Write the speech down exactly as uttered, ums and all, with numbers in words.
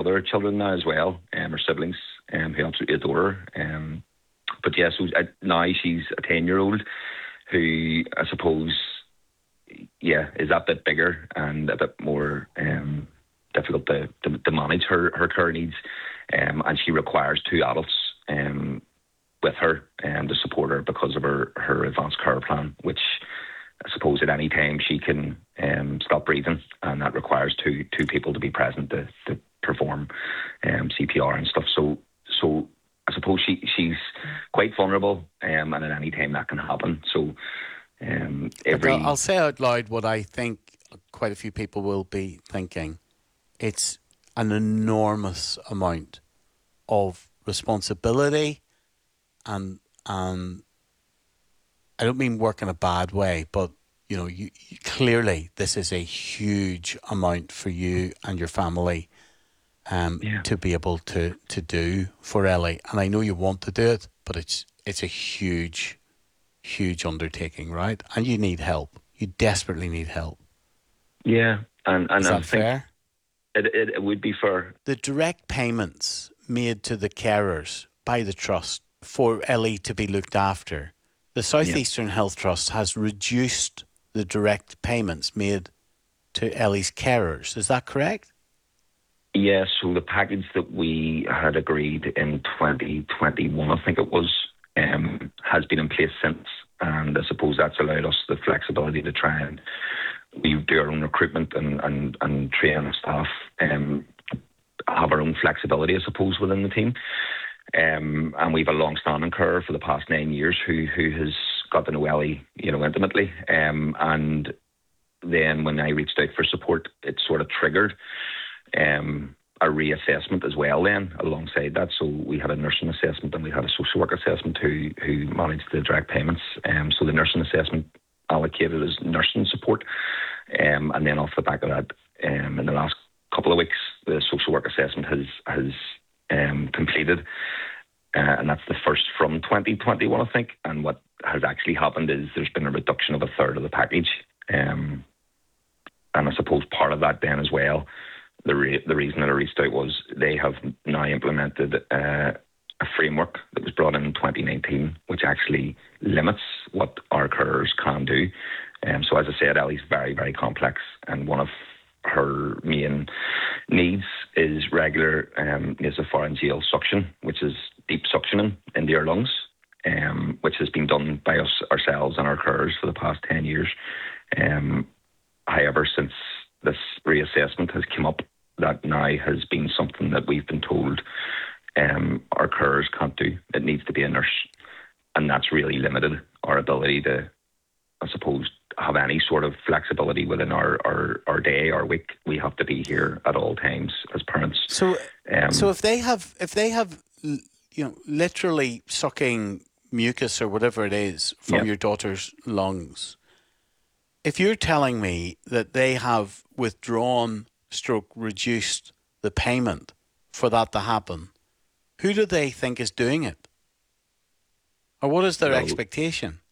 other children now as well, um, her siblings, um, who absolutely adore her. Um, but yeah, so uh, now she's a ten-year-old who I suppose, yeah, is that bit bigger and a bit more um, difficult to, to, to manage her, her care needs, um, and she requires two adults um, with her um, to support her because of her, her advanced care plan, which I suppose at any time she can um, stop breathing, and that requires two two people to be present to, to perform um, C P R and stuff. So so I suppose she she's quite vulnerable, um, and at any time that can happen. So um, every I'll, I'll say out loud what I think quite a few people will be thinking. It's an enormous amount of responsibility, and and I don't mean work in a bad way, but you know, you, you clearly this is a huge amount for you and your family um, yeah. to be able to, to do for Ellie. And I know you want to do it, but it's it's a huge, huge undertaking, right? And you need help. You desperately need help. Yeah, and and is I that think fair? It, it it would be fair. The direct payments made to the carers by the trust for Ellie to be looked after, the South Yeah. Eastern Health Trust has reduced the direct payments made to Ellie's carers. Is that correct? Yeah, so the package that we had agreed in twenty twenty-one, I think it was, um, has been in place since. And I suppose that's allowed us the flexibility to try and we do our own recruitment and, and, and train our staff, um, have our own flexibility, I suppose, within the team. Um, and we've a long-standing carer for the past nine years who who has got to know Ellie, you know, intimately. Um, and then when I reached out for support, it sort of triggered um, a reassessment as well then alongside that. So we had a nursing assessment and we had a social work assessment who who managed the direct payments. Um, so the nursing assessment allocated as nursing support. Um, and then off the back of that, um, in the last couple of weeks, the social work assessment has has um, completed. Uh, and that's the first from twenty twenty-one, I think. And what has actually happened is there's been a reduction of a third of the package. Um, and I suppose part of that then as well, the re- the reason that I reached out was they have now implemented uh, a framework that was brought in in twenty nineteen, which actually limits what our carers can do. Um, so as I said, Ellie's very, very complex, and one of her main needs is regular um, nasopharyngeal suction, which is deep suctioning into your lungs, um, which has been done by us ourselves and our carers for the past ten years. Um, however, since this reassessment has come up, that now has been something that we've been told um, our carers can't do. It needs to be a nurse, and that's really limited our ability to, I suppose, have any sort of flexibility within our, our, our day, our week. We have to be here at all times as parents. So, um, so if they have, if they have, you know, literally sucking mucus or whatever it is from yeah. your daughter's lungs, if you're telling me that they have withdrawn, stroke reduced the payment for that to happen, who do they think is doing it, or what is their well, expectation?